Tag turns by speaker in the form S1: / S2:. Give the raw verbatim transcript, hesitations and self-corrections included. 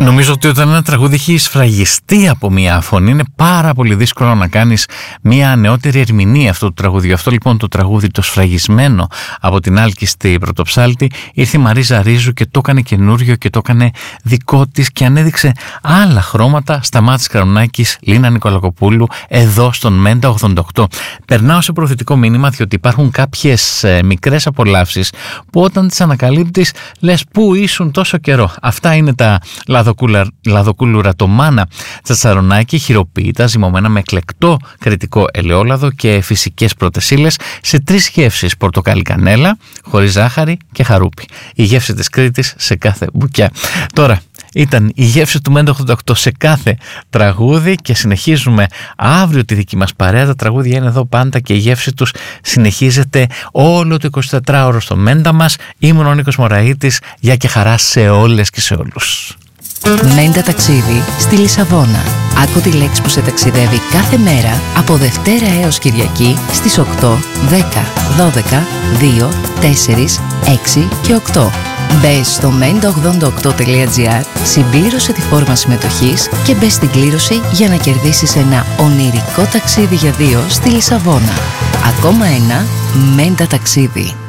S1: Νομίζω ότι όταν ένα τραγούδι έχει σφραγιστεί από μία φωνή είναι πάρα πολύ δύσκολο να κάνεις μία νεότερη ερμηνεία αυτού του τραγουδιού. Αυτό λοιπόν το τραγούδι, το σφραγισμένο από την άλκηστη πρωτοψάλτη, ήρθε η Μαρίζα Ρίζου και το έκανε καινούριο και το έκανε δικό της και ανέδειξε άλλα χρώματα. Σταμάτης Καρουνάκης, Λίνα Νικολακοπούλου, εδώ στον Μέντα ογδόντα οκτώ. Περνάω σε προωθητικό μήνυμα, διότι υπάρχουν κάποιες ε, μικρές απολαύσεις που όταν τις ανακαλύπτεις λες πού ήσουν τόσο καιρό. Αυτά είναι τα λαδοκούλα, λαδοκούλουρα, το μάνα τσατσαρονάκι, χειροποίητα, ζυμωμένα με εκλεκτό κριτικό ελαιόλαδο και φυσικές πρώτες ύλες σε τρεις γεύσεις: πορτοκάλι κανέλα, χωρίς ζάχαρη και χαρούπι. Η γεύση της Κρήτης σε κάθε μπουκιά. Τώρα, ήταν η γεύση του Μέντα ογδόντα οκτώ σε κάθε τραγούδι και συνεχίζουμε αύριο τη δική μας παρέα. Τα τραγούδια είναι εδώ πάντα και η γεύση τους συνεχίζεται όλο το εικοσιτετράωρο στο Μέντα μας. Ήμουν ο Νίκος Μωραΐτης. Γεια και χαρά σε όλες και σε όλους.
S2: Μέντα ταξίδι στη Λισαβόνα. Άκου τη λέξη που σε ταξιδεύει κάθε μέρα από Δευτέρα έως Κυριακή στις οκτώ, δέκα, δώδεκα, δύο, τέσσερα, έξι και οκτώ. Μπες στο μέντα ογδόντα οκτώ τελεία τζι άρ, συμπλήρωσε τη φόρμα συμμετοχής και μπες στην κλήρωση για να κερδίσεις ένα ονειρικό ταξίδι για δύο στη Λισαβόνα. Ακόμα ένα Μέντα ταξίδι.